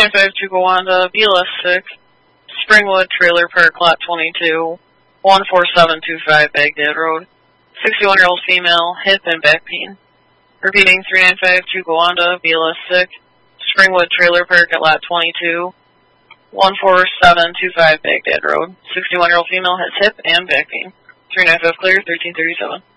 395 Wanda, BLS 6, Springwood Trailer Park, Lot 22, 14725 Baghdad Road. 61-year-old female, hip and back pain. Repeating, 395 Wanda, BLS 6, Springwood Trailer Park at Lot 22, 14725 Baghdad Road. 61-year-old female has hip and back pain. 395 clear, 1337.